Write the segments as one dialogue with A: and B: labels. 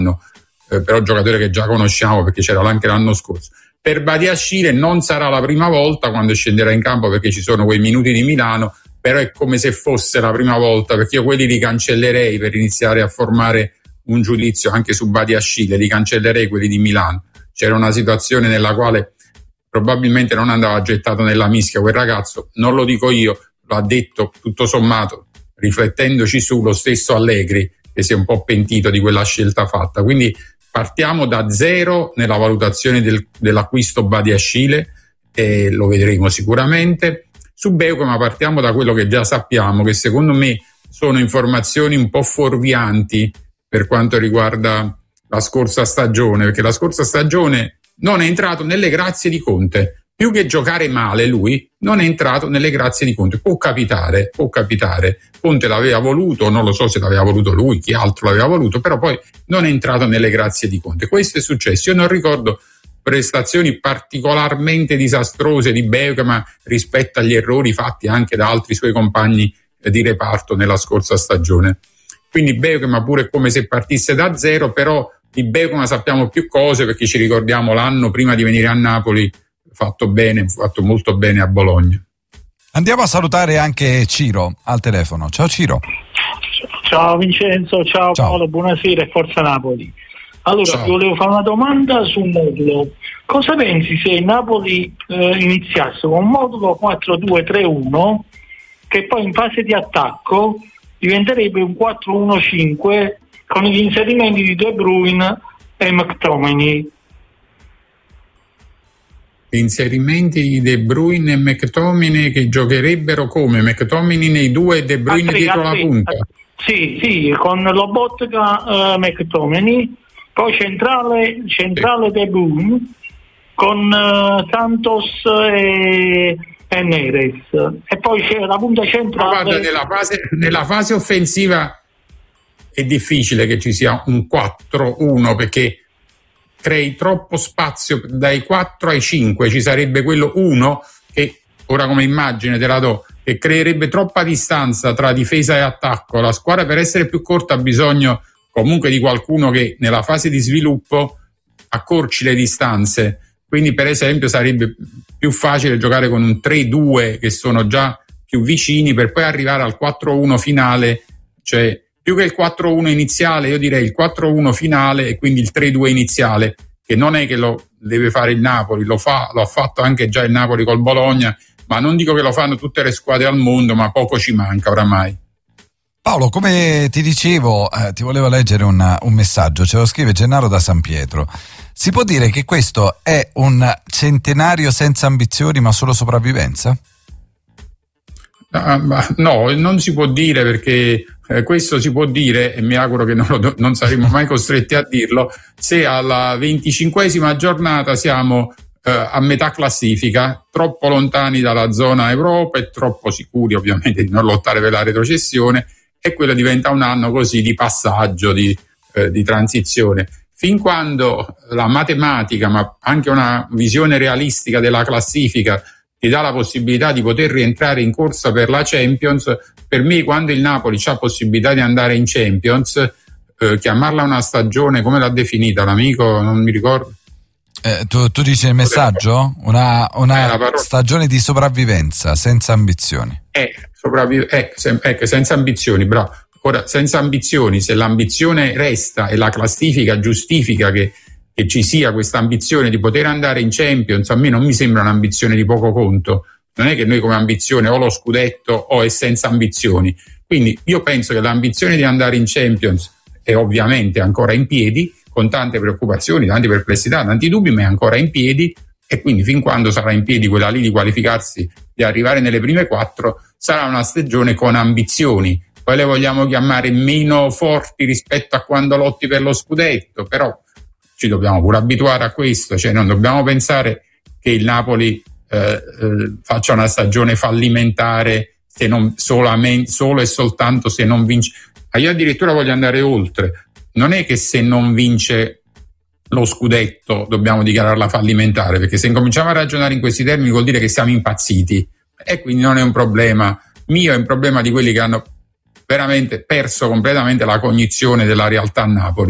A: però giocatore che già conosciamo perché c'era anche l'anno scorso. Per Badiashile non sarà la prima volta quando scenderà in campo, perché ci sono quei minuti di Milano, però è come se fosse la prima volta, perché io quelli li cancellerei per iniziare a formare un giudizio anche su Badiashile, li cancellerei quelli di Milano. C'era una situazione nella quale probabilmente non andava gettato nella mischia quel ragazzo, non lo dico io, lo ha detto tutto sommato, riflettendoci su, lo stesso Allegri, che si è un po' pentito di quella scelta fatta. Quindi partiamo da zero nella valutazione dell'acquisto Badiashile, e lo vedremo sicuramente. Su Beukema partiamo da quello che già sappiamo, che secondo me sono informazioni un po' fuorvianti per quanto riguarda la scorsa stagione, perché la scorsa stagione non è entrato nelle grazie di Conte. Più che giocare male lui, non è entrato nelle grazie di Conte. Può capitare. Conte l'aveva voluto, non lo so se l'aveva voluto lui, chi altro l'aveva voluto, però poi non è entrato nelle grazie di Conte. Questo è successo. Io non ricordo prestazioni particolarmente disastrose di Beukema rispetto agli errori fatti anche da altri suoi compagni di reparto nella scorsa stagione. Quindi Beukema pure come se partisse da zero, però di Beukema sappiamo più cose perché ci ricordiamo l'anno prima di venire a Napoli fatto molto bene a Bologna.
B: Andiamo a salutare anche Ciro al telefono. Ciao Ciro.
C: Ciao Vincenzo, ciao Paolo, buonasera e forza Napoli. Allora, ti volevo fare una domanda sul modulo. Cosa pensi se il Napoli iniziasse con un modulo 4-2-3-1 che poi in fase di attacco diventerebbe un 4-1-5 con gli inserimenti di De Bruyne e McTominay?
A: Inserimenti di De Bruyne e McTominay che giocherebbero come? McTominay nei due e De Bruyne dietro la punta?
C: Sì, con Lobotka, McTominay, poi centrale De Bruyne con Santos e Neres, e poi c'è la punta centrale.
A: Guarda, nella fase offensiva è difficile che ci sia un 4-1 perché crei troppo spazio. Dai 4 ai 5 ci sarebbe quello 1 che ora come immagine te la do, che creerebbe troppa distanza tra difesa e attacco. La squadra per essere più corta ha bisogno comunque di qualcuno che nella fase di sviluppo accorci le distanze. Quindi per esempio sarebbe più facile giocare con un 3-2 che sono già più vicini per poi arrivare al 4-1 finale, cioè più che il 4-1 iniziale io direi il 4-1 finale e quindi il 3-2 iniziale, che non è che lo deve fare il Napoli, lo ha fatto anche già il Napoli col Bologna, ma non dico che lo fanno tutte le squadre al mondo, ma poco ci manca oramai.
B: Paolo, come ti dicevo, ti volevo leggere un messaggio, ce lo scrive Gennaro da San Pietro. Si può dire che questo è un centenario senza ambizioni ma solo sopravvivenza?
A: No, non si può dire, perché questo si può dire, e mi auguro che non saremo mai costretti a dirlo, se alla 25esima giornata siamo a metà classifica, troppo lontani dalla zona Europa e troppo sicuri ovviamente di non lottare per la retrocessione, e quello diventa un anno così di passaggio, di transizione. Fin quando la matematica, ma anche una visione realistica della classifica ti dà la possibilità di poter rientrare in corsa per la Champions, per me quando il Napoli ha possibilità di andare in Champions, chiamarla una stagione, come l'ha definita l'amico, non mi ricordo.
B: Tu dici nel messaggio? Una stagione di sopravvivenza, senza ambizioni.
A: Senza ambizioni, bravo. Ora, senza ambizioni, se l'ambizione resta e la classifica giustifica che ci sia questa ambizione di poter andare in Champions, a me non mi sembra un'ambizione di poco conto. Non è che noi come ambizione o lo scudetto o è senza ambizioni. Quindi io penso che l'ambizione di andare in Champions è ovviamente ancora in piedi, con tante preoccupazioni, tante perplessità, tanti dubbi, ma è ancora in piedi, e quindi fin quando sarà in piedi quella lì di qualificarsi, di arrivare nelle prime 4, sarà una stagione con ambizioni. Poi le vogliamo chiamare meno forti rispetto a quando lotti per lo scudetto, però ci dobbiamo pure abituare a questo, cioè non dobbiamo pensare che il Napoli faccia una stagione fallimentare se non solo e soltanto se non vince. Io addirittura voglio andare oltre. Non è che se non vince lo scudetto dobbiamo dichiararla fallimentare, perché se incominciamo a ragionare in questi termini vuol dire che siamo impazziti, e quindi non è un problema mio, è un problema di quelli che hanno veramente perso completamente la cognizione della realtà a Napoli.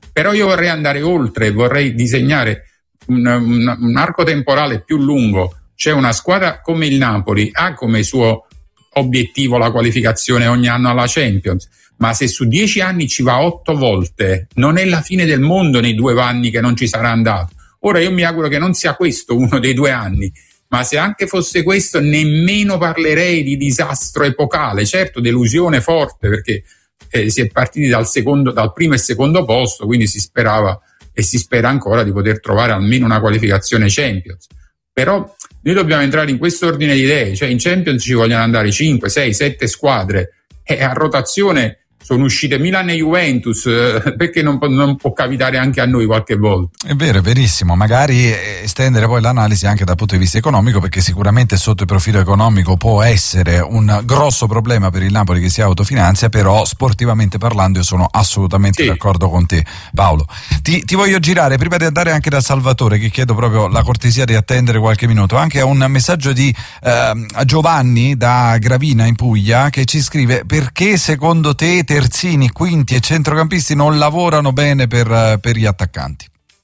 A: Però io vorrei andare oltre, vorrei disegnare un arco temporale più lungo. C'è una squadra come il Napoli, ha come suo obiettivo la qualificazione ogni anno alla Champions, ma se su 10 anni ci va 8 volte, non è la fine del mondo nei 2 anni che non ci sarà andato. Ora io mi auguro che non sia questo uno dei 2 anni, ma se anche fosse questo nemmeno parlerei di disastro epocale. Certo, delusione forte, perché si è partiti dal primo e secondo posto, quindi si sperava e si spera ancora di poter trovare almeno una qualificazione Champions. Però noi dobbiamo entrare in questo ordine di idee, cioè in Champions ci vogliono andare 5, 6, 7 squadre e a rotazione sono uscite Milan e Juventus, perché non può capitare anche a noi qualche volta?
B: È vero, è verissimo, magari estendere poi l'analisi anche dal punto di vista economico, perché sicuramente sotto il profilo economico può essere un grosso problema per il Napoli che si autofinanzia, però sportivamente parlando io sono assolutamente d'accordo con te, Paolo. Ti voglio girare, prima di andare anche da Salvatore, che chiedo proprio la cortesia di attendere qualche minuto, anche a un messaggio di Giovanni da Gravina in Puglia, che ci scrive: perché secondo te terzini, quinti e centrocampisti non lavorano bene per gli attaccanti?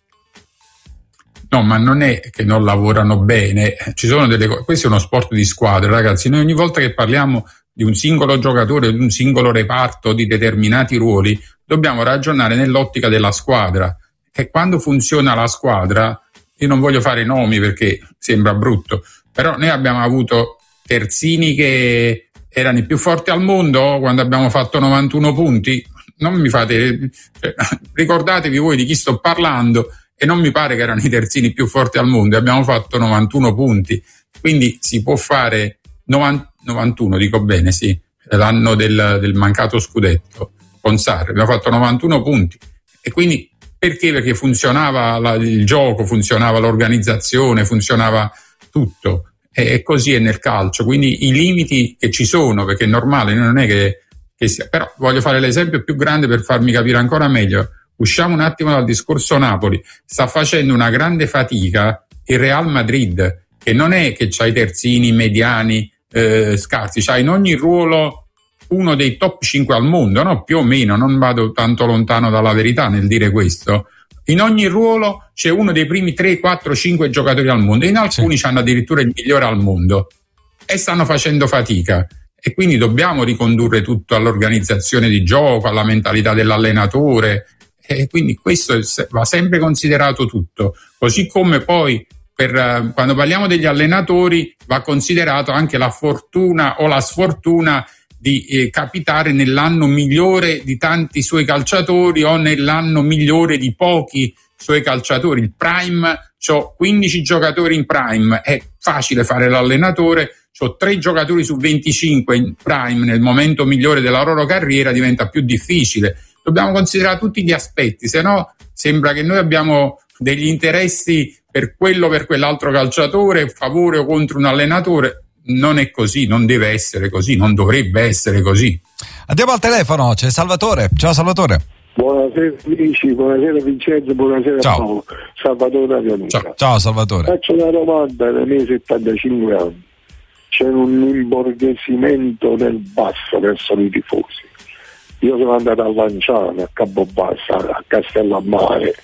A: No, ma non è che non lavorano bene, ci sono delle cose. Questo è uno sport di squadra, ragazzi. Noi ogni volta che parliamo di un singolo giocatore, di un singolo reparto, di determinati ruoli, dobbiamo ragionare nell'ottica della squadra. E quando funziona la squadra, io non voglio fare nomi perché sembra brutto, però noi abbiamo avuto terzini che erano i più forti al mondo quando abbiamo fatto 91 punti. Non mi fate, ricordatevi voi di chi sto parlando, e non mi pare che erano i terzini più forti al mondo. Abbiamo fatto 91 punti, quindi si può fare 91, dico bene, sì, l'anno del mancato scudetto con Sarri, abbiamo fatto 91 punti. E quindi perché? Perché funzionava il gioco, funzionava l'organizzazione, funzionava tutto. E così è nel calcio, quindi i limiti che ci sono, perché è normale, non è che sia. Però voglio fare l'esempio più grande per farmi capire ancora meglio. Usciamo un attimo dal discorso Napoli. Sta facendo una grande fatica il Real Madrid, che non è che c'ha i terzini mediani scarsi, c'ha in ogni ruolo uno dei top 5 al mondo, no? Più o meno, non vado tanto lontano dalla verità nel dire questo. In ogni ruolo c'è uno dei primi 3, 4, 5 giocatori al mondo, in alcuni c'hanno addirittura il migliore al mondo e stanno facendo fatica, e quindi dobbiamo ricondurre tutto all'organizzazione di gioco, alla mentalità dell'allenatore, e quindi questo va sempre considerato tutto, così come poi quando parliamo degli allenatori va considerato anche la fortuna o la sfortuna di capitare nell'anno migliore di tanti suoi calciatori o nell'anno migliore di pochi suoi calciatori. Il prime, c'ho 15 giocatori in prime, è facile fare l'allenatore, c'ho 3 giocatori su 25 in prime nel momento migliore della loro carriera, diventa più difficile. Dobbiamo considerare tutti gli aspetti, se no sembra che noi abbiamo degli interessi per quello, per quell'altro calciatore, favore o contro un allenatore. Non è così, non deve essere così, non dovrebbe essere così.
B: Andiamo al telefono, c'è Salvatore. Ciao Salvatore.
D: Buonasera amici, buonasera Vincenzo, buonasera Paolo. Salvatore Avianica.
B: Ciao Salvatore.
D: Faccio una domanda. Nei miei 75 anni c'è un imborghesimento nel basso verso i tifosi. Io sono andato a Lanciano, a Capobassa, a Castellammare,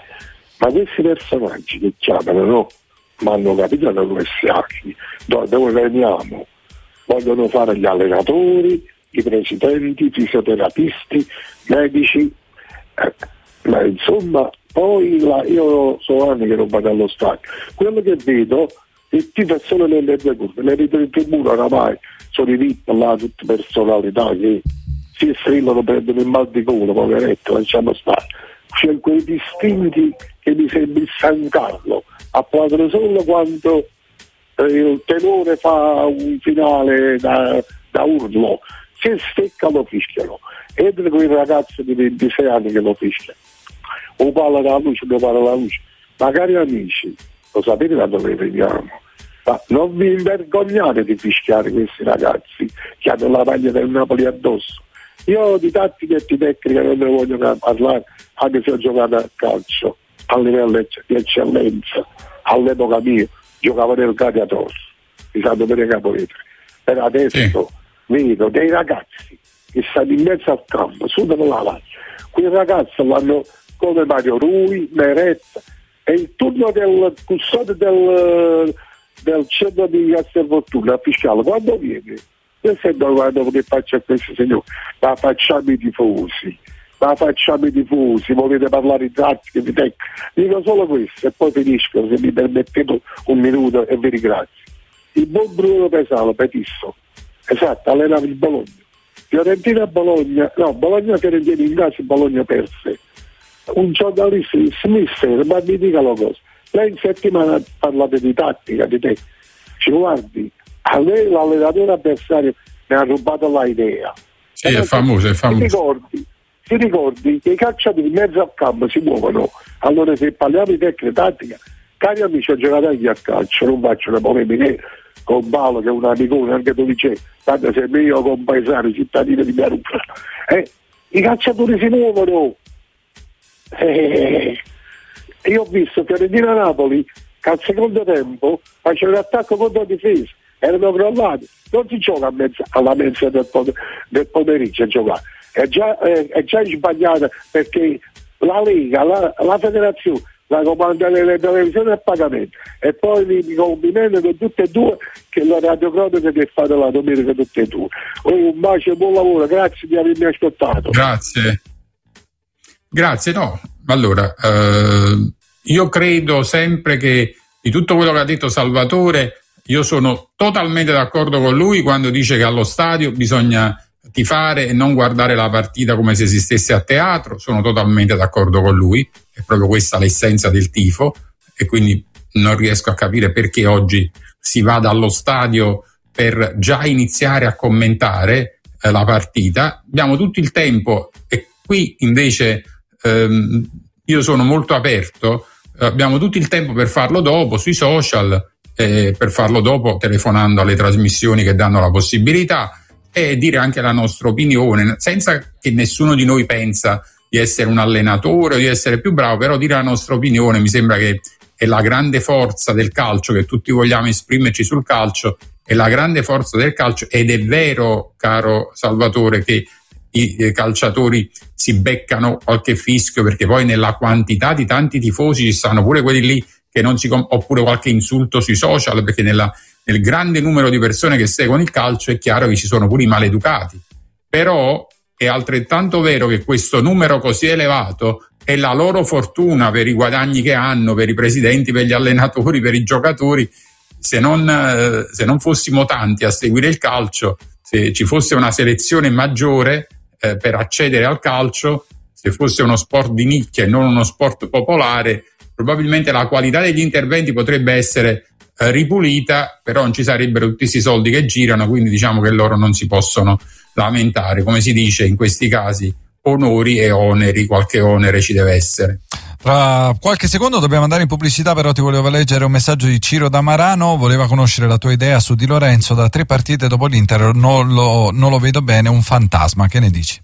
D: ma questi personaggi che chiamano, no? Ma hanno capito da dove siamo, dove veniamo. Vogliono fare gli allenatori, i presidenti, i fisioterapisti, medici, ma insomma poi io sono anni che non vado allo stadio. Quello che vedo è tipo solo nelle due curve, le tribune oramai sono i VIP là, tutte personalità che si strillano, prendono il mal di culo, poveretto, lasciamo stare. C'è quei distinti che mi sembra il San Carlo, applaudere solo quando il tenore fa un finale da urlo, se stecca lo fischiano, ed quei ragazzi di 26 anni che lo fischiano, o parla la luce, o parla la luce. Magari amici, lo sapete da dove veniamo, ma non vi vergognate di fischiare questi ragazzi che hanno la maglia del Napoli addosso. Io di tattica e di tecnica non ne voglio parlare, anche se ho giocato a calcio a livello di eccellenza. All'epoca mia giocavo nel Gladiatore, mi sanno bene Caporetri. Per adesso vedo dei ragazzi che stanno in mezzo al campo, sudano la maglia. Quei ragazzi l'hanno come Mario Rui, Meret. È il turno del custode del centro di Castelvolturno, fiscale, quando viene? Io sento quando che faccia questo signore, ma facciamo i tifosi, volete parlare di tattica, di tecnica, dico solo questo e poi finisco, se mi permettete un minuto e vi ringrazio. Il buon Bruno Pesalo, Petisso, esatto, allenava il Bologna, Bologna-Fiorentina in casa, Bologna perse. Un giornalista di Smith, ma mi dica la cosa, lei in settimana parlate di tattica, di tecnica, ci guardi, a lei l'allenatore avversario mi ha rubato l'idea.
A: Sì, è famoso.
D: Si ricordi che i calciatori in mezzo al campo si muovono. Allora se parliamo di tecnica tattica, cari amici, ho giocato anche a calcio, non faccio una polemica con Paolo che è un amicone, anche tu dicevi, tanto sei mio compaesano, cittadino di Miarupra. I calciatori si muovono. Io ho visto Fiorentina-Napoli che al secondo tempo faceva l'attacco contro la difesa, erano crollati, non si gioca alla mezza del pomeriggio a giocare, è già sbagliata perché la Lega, la federazione la comanda delle televisioni a pagamento e poi mi complimento con tutte e due che la radiocronaca che fate la domenica tutte e due. Un bacio e buon lavoro, grazie di avermi ascoltato.
A: Grazie, no. Allora, io credo sempre che di tutto quello che ha detto Salvatore, io sono totalmente d'accordo con lui quando dice che allo stadio bisogna tifare e non guardare la partita come se si stesse a teatro. Sono totalmente d'accordo con lui, è proprio questa l'essenza del tifo e quindi non riesco a capire perché oggi si vada allo stadio per già iniziare a commentare la partita. Abbiamo tutto il tempo e qui invece io sono molto aperto, abbiamo tutto il tempo per farlo dopo sui social, per farlo dopo telefonando alle trasmissioni che danno la possibilità e dire anche la nostra opinione senza che nessuno di noi pensa di essere un allenatore o di essere più bravo, però dire la nostra opinione mi sembra che è la grande forza del calcio, che tutti vogliamo esprimerci sul calcio, è la grande forza del calcio ed è vero, caro Salvatore, che i calciatori si beccano qualche fischio perché poi nella quantità di tanti tifosi ci stanno pure quelli lì che non si oppure qualche insulto sui social, perché nel grande numero di persone che seguono il calcio è chiaro che ci sono pure i maleducati, però è altrettanto vero che questo numero così elevato è la loro fortuna per i guadagni che hanno, per i presidenti, per gli allenatori, per i giocatori. Se non fossimo tanti a seguire il calcio, se ci fosse una selezione maggiore per accedere al calcio, se fosse uno sport di nicchia e non uno sport popolare, probabilmente la qualità degli interventi potrebbe essere ripulita, però non ci sarebbero tutti questi soldi che girano, quindi diciamo che loro non si possono lamentare. Come si dice in questi casi, onori e oneri, qualche onere ci deve essere.
B: Tra qualche secondo dobbiamo andare in pubblicità, però ti volevo leggere un messaggio di Ciro da Marano, voleva conoscere la tua idea su Di Lorenzo. Da 3 partite dopo l'Inter non lo vedo bene, un fantasma, che ne dici?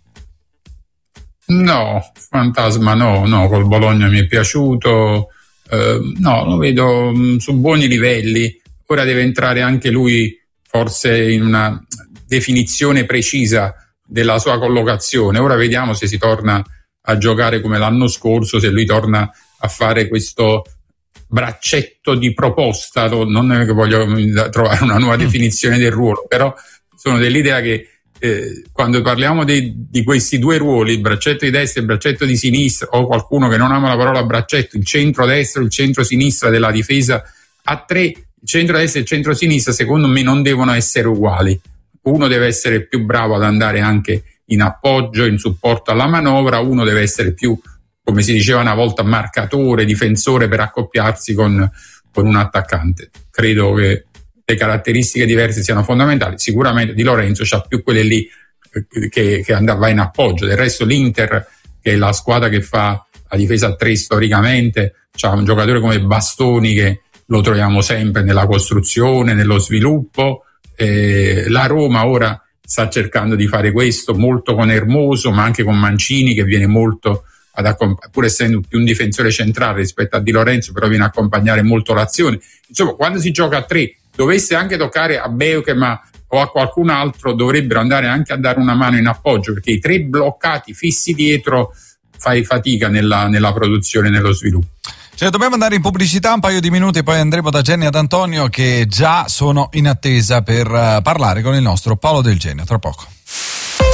A: No, fantasma no, col Bologna mi è piaciuto, no, lo vedo su buoni livelli. Ora deve entrare anche lui forse in una definizione precisa della sua collocazione. Ora vediamo se si torna a giocare come l'anno scorso, se lui torna a fare questo braccetto di proposta. Non è che voglio trovare una nuova definizione del ruolo, però sono dell'idea che quando parliamo di questi due ruoli, il braccetto di destra e il braccetto di sinistra, o qualcuno che non ama la parola braccetto, il centro-destra e il centro-sinistra della difesa a 3, il centro-destra e il centro-sinistra secondo me non devono essere uguali. Uno deve essere più bravo ad andare anche in appoggio, in supporto alla manovra, uno deve essere più, come si diceva una volta, marcatore, difensore per accoppiarsi con un attaccante. Credo che le caratteristiche diverse siano fondamentali. Sicuramente Di Lorenzo c'ha più quelle lì che va in appoggio. Del resto l'Inter, che è la squadra che fa la difesa a 3 storicamente, c'ha un giocatore come Bastoni che lo troviamo sempre nella costruzione, nello sviluppo. La Roma ora sta cercando di fare questo molto con Hermoso, ma anche con Mancini, che viene molto pur essendo più un difensore centrale rispetto a Di Lorenzo, però viene a accompagnare molto l'azione. Insomma, quando si gioca a 3, dovesse anche toccare a Beukema o a qualcun altro, dovrebbero andare anche a dare una mano in appoggio, perché i 3 bloccati fissi dietro fai fatica nella produzione e nello sviluppo.
B: Dobbiamo andare in pubblicità un paio di minuti e poi andremo da Jenny ad Antonio, che già sono in attesa per parlare con il nostro Paolo Del Genio. Tra poco.